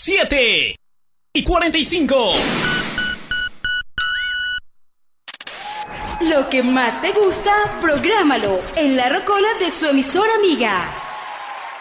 7:45. Lo que más te gusta, prográmalo en la rocola de su emisora amiga.